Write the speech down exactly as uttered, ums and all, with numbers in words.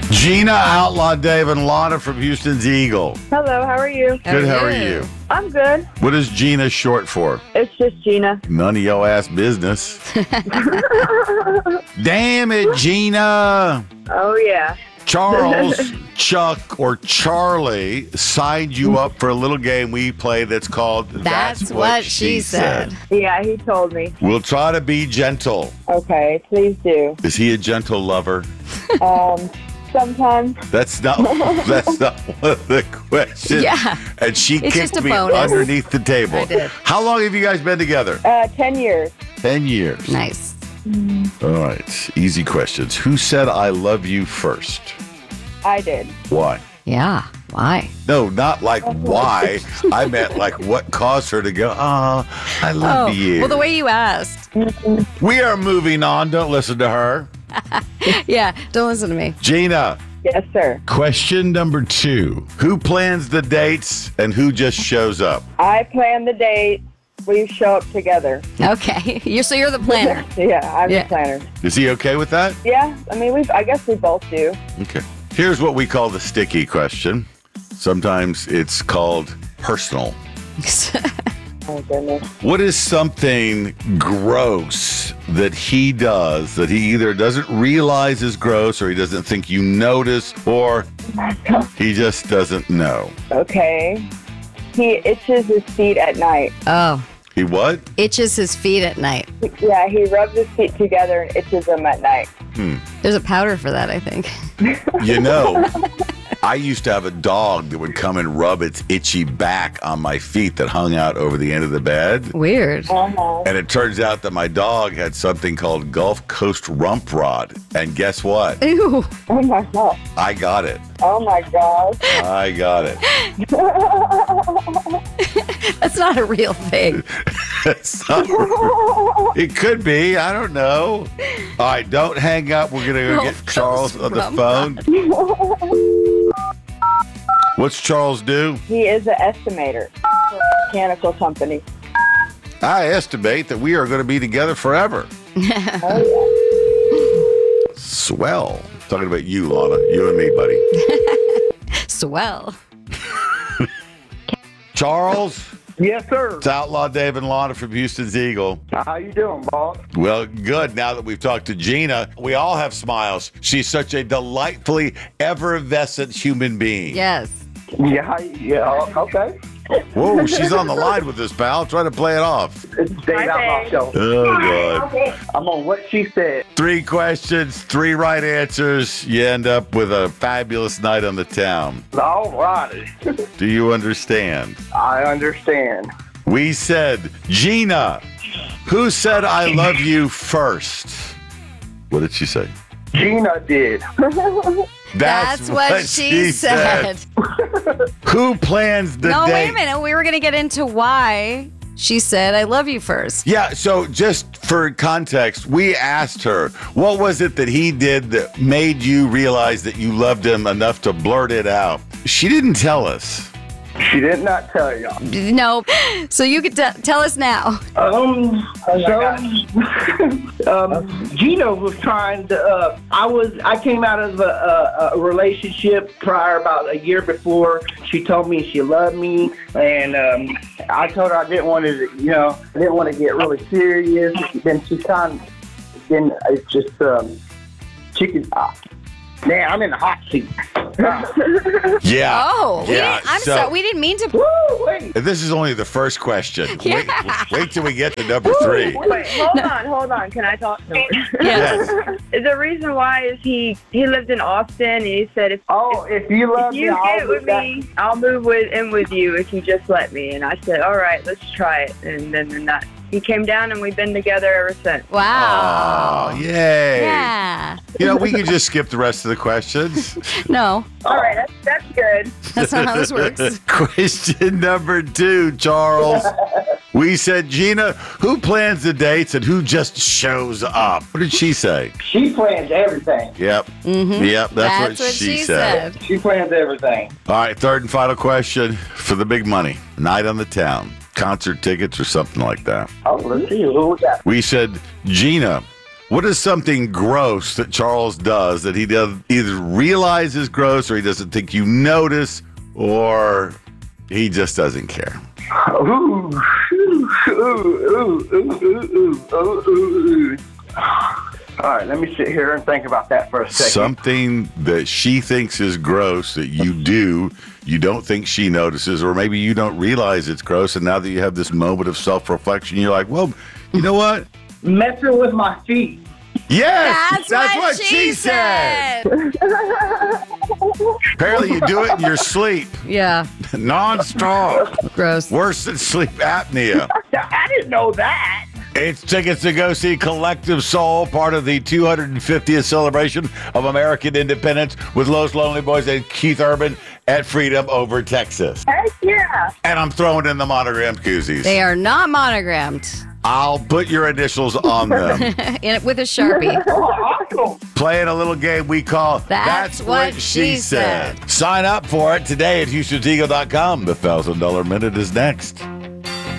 Gina, Outlaw Dave, and Lana from Houston's Eagle. Hello, how are you? Good, how are you? I'm good. What is Gina short for? It's just Gina. None of your ass business. Damn it, Gina. Oh, yeah. Charles, Chuck, or Charlie signed you up for a little game we play that's called That's, That's What, what She said. said. Yeah, he told me. We'll try to be gentle. Okay, please do. Is he a gentle lover? Um, sometimes. That's not that's not one of the questions. Yeah. And she It's just kicked a me bonus. underneath the table. I did. How long have you guys been together? Uh, ten years. Ten years. Nice. All right. Easy questions. Who said I love you first? I did. Why? Yeah. Why? No, not like why. I meant like what caused her to go, oh, I love Oh, you. well, the way you asked. We are moving on. Don't listen to her. Yeah, don't listen to me. Gina, Yes, sir. question number two. Who plans the dates and who just shows up? I plan the date. We show up together. Okay. You're so you're the planner. Yeah, I'm Yeah. the planner. Is he okay with that? Yeah, I mean, we. I guess we both do. Okay. Here's what we call the sticky question. Sometimes it's called personal. Oh, goodness. What is something gross that he does that he either doesn't realize is gross or he doesn't think you notice or he just doesn't know? Okay. He itches his feet at night. Oh, He what? itches his feet at night. Yeah, he rubs his feet together and itches them at night. There's a powder for that, I think. You know, I used to have a dog that would come and rub its itchy back on my feet that hung out over the end of the bed. Weird. Uh-huh. And it turns out that my dog had something called Gulf Coast rump rod. And guess what? Ew. Oh my god. I got it. Oh my god. I got it. That's not a real thing. It's not- it could be. I don't know. All right, don't hang up. We're going to go get Gulf Charles Coast on the rump phone. What's Charles do? He is an estimator for a mechanical company. I estimate that we are going to be together forever. Oh Swell. Talking about you, Lana. You and me, buddy. Swell. Charles, Yes, sir. it's Outlaw Dave and Lana from Houston's Eagle. How you doing, boss? Well, good. Now that we've talked to Gina, we all have smiles. She's such a delightfully effervescent human being. Yes. Yeah, yeah, okay. Whoa, she's on the line with us, pal. Try to play it off. It's Dave Hi, Outlaw Dave. Show. Oh, God. I'm on What She Said. Three questions, three right answers. You end up with a fabulous night on the town. All righty. Do you understand? I understand. We said, Gina, who said I love you first? What did she say? Gina did. That's, what, she said. Who plans the No, date? wait a minute. We were going to get into why she said, I love you first. Yeah, so just for context, we asked her, what was it that he did that made you realize that you loved him enough to blurt it out? She didn't tell us. She did not tell y'all. No. So you could t- tell us now. Um, so, um, Gina was trying to, uh, I was, I came out of a, a, a relationship prior about a year before. She told me she loved me, and um, I told her I didn't want to, you know, I didn't want to get really serious. Then she kind of, then it's just, um, she could, uh, man, I'm in the hot seat. Yeah. Oh, we yeah. didn't, I'm so, sorry. We didn't mean to. Woo, wait. This is only the first question. Yeah. Wait, wait till we get to number three. Wait, hold on, hold on. Can I talk? No. Yes. The reason why is he he lived in Austin and he said if Oh, if you love if me, you I'll get be with back. me, I'll move with in with you if you just let me. And I said, all right, let's try it. And then they're not. He came down and we've been together ever since. Wow. Oh, yay. Yeah. You know, we can just skip the rest of the questions. No, All right, that's, that's good. that's not how this works. Question number two, Charles. We said, Gina, who plans the dates and who just shows up? What did she say? She plans everything. Yep. Mm-hmm. Yep, that's, That's what she, she said. said. She plans everything. All right, third and final question for the big money. Night on the town. Concert tickets or something like that. Oh, let's see. Who was that? We said, Gina, What is something gross that Charles does that he does either realize is gross or he doesn't think you notice or he just doesn't care? Ooh, ooh, ooh, ooh, ooh, ooh, ooh, ooh. All right, let me sit here and think about that for a second. Something that she thinks is gross that you do, you don't think she notices, or maybe you don't realize it's gross, and now that you have this moment of self-reflection, you're like, well, you know what? Messing with my feet. Yes, That's, what, she said. Apparently you do it in your sleep, Yeah, non-stop. gross. Worse than sleep apnea. I didn't know that. It's tickets to go see Collective Soul, part of the two hundred fiftieth celebration of American independence with Los Lonely Boys and Keith Urban at Freedom Over Texas. Heck yeah. And I'm throwing in the monogram koozies. They are not monogrammed. I'll put your initials on them. In, with a Sharpie. Oh, awesome. Playing a little game we call That's What She Said. Sign up for it today at Houston's Eagle dot com. The one thousand dollar minute is next.